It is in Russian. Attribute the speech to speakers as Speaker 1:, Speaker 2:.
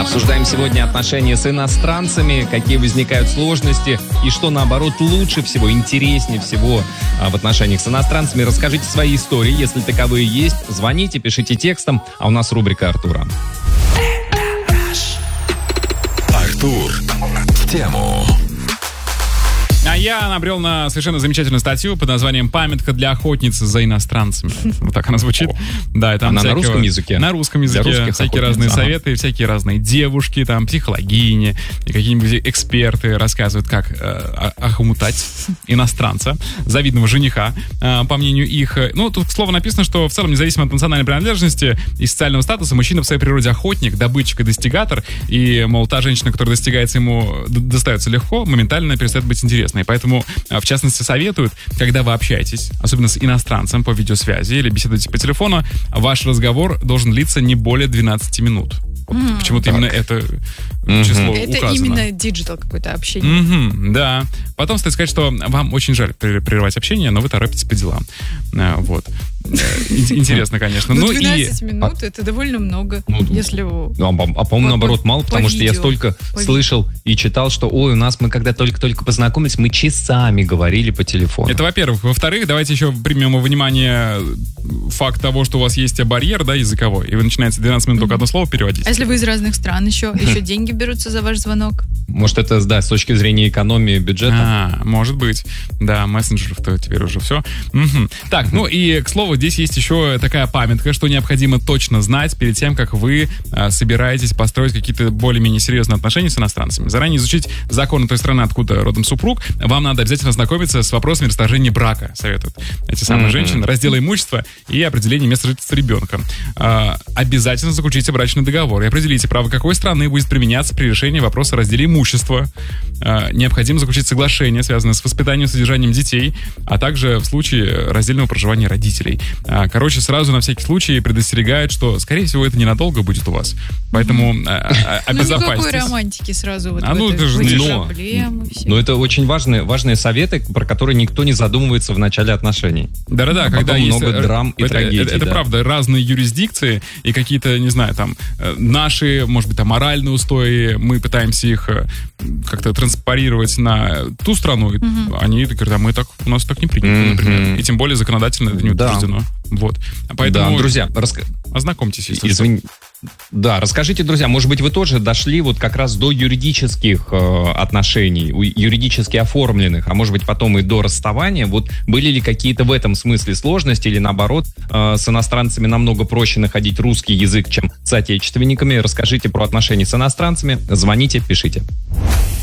Speaker 1: Обсуждаем сегодня отношения с иностранцами, какие возникают сложности и что, наоборот, лучше всего, интереснее всего в отношениях с иностранцами. Расскажите свои истории, если таковые есть. Звоните, пишите текстом, а у нас рубрика Артура.
Speaker 2: Артур в тему.
Speaker 3: А я набрел на совершенно замечательную статью под названием «Памятка для охотницы за иностранцами». Вот так она звучит. Да, и там
Speaker 1: она на русском языке?
Speaker 3: На русском языке. Всякие разные советы, всякие разные девушки, там, психологини и какие-нибудь эксперты рассказывают, как охомутать иностранца, завидного жениха, по мнению их. Ну, тут, к слову, написано, что в целом, независимо от национальной принадлежности и социального статуса, мужчина в своей природе охотник, добытчик и достигатор. И, мол, та женщина, которая достигается ему, достается легко, моментально перестает быть интересной. И поэтому, в частности, советуют, когда вы общаетесь, особенно с иностранцем по видеосвязи или беседуете по телефону, ваш разговор должен длиться не более 12 минут. Вот почему-то именно это число
Speaker 4: это
Speaker 3: указано.
Speaker 4: Именно диджитал какое-то общение.
Speaker 3: Да. Потом стоит сказать, что вам очень жаль прерывать общение, но вы торопитесь по делам. Вот. Интересно, конечно.
Speaker 4: 12 минут — это довольно много, если...
Speaker 1: по-моему, наоборот, мало, потому что я столько слышал и читал, что, мы когда только-только познакомились, мы часами говорили по телефону.
Speaker 3: Это, во-первых. Во-вторых, давайте еще примем во внимание факт того, что у вас есть барьер, да, языковой, и вы начинаете 12 минут только одно слово переводить.
Speaker 4: А если вы из разных стран еще деньги берутся за ваш звонок?
Speaker 1: Может, это, да, с точки зрения экономии бюджета?
Speaker 3: Может быть. Да, мессенджеров-то теперь уже все. Так, и, к слову, здесь есть еще такая памятка, что необходимо точно знать перед тем, как вы собираетесь построить какие-то более-менее серьезные отношения с иностранцами. Заранее изучить законы той страны, откуда родом супруг. Вам надо обязательно ознакомиться с вопросами расторжения брака, советуют эти самые женщины, раздела имущества и определения места жительства ребенка. Обязательно заключите брачный договор и определите, право какой страны будет применяться при решении вопроса о разделе имущества. Необходимо заключить соглашение, связанное с воспитанием и содержанием детей, а также в случае раздельного проживания родителей. Короче, сразу на всякий случай предостерегают, что, скорее всего, это ненадолго будет у вас. Поэтому обезопасьтесь.
Speaker 4: Никакой романтики сразу.
Speaker 1: Но это очень важные советы, про которые никто не задумывается в начале отношений.
Speaker 3: Да-да-да, когда
Speaker 1: есть много драм и трагедий.
Speaker 3: Это правда, разные юрисдикции и какие-то, не знаю, там, наши, может быть, там, моральные устои, мы пытаемся их как-то транспарировать на ту страну, они говорят, у нас так не принято, например. И тем более законодательно это не утверждено. Вот. Поэтому,
Speaker 1: да, друзья,
Speaker 3: ознакомьтесь.
Speaker 1: Да, расскажите, друзья, может быть, вы тоже дошли вот как раз до юридических отношений, юридически оформленных, а может быть, потом и до расставания. Вот были ли какие-то в этом смысле сложности или, наоборот, с иностранцами намного проще находить русский язык, чем с отечественниками? Расскажите про отношения с иностранцами. Звоните, пишите.